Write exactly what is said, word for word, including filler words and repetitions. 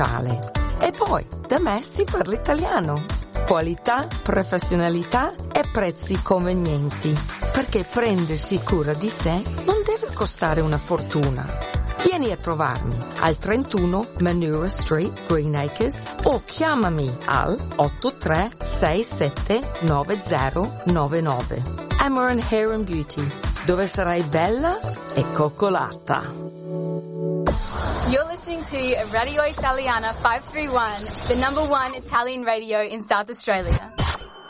E poi, da me si parla italiano. Qualità, professionalità e prezzi convenienti. Perché prendersi cura di sé non deve costare una fortuna. Vieni a trovarmi al trentuno Manura Street, Green Acres, o chiamami al otto tre sei sette nove zero nove nove. Amaran Hair and Beauty, dove sarai bella e coccolata. You're listening to Radio Italiana five three one, the number one Italian radio in South Australia.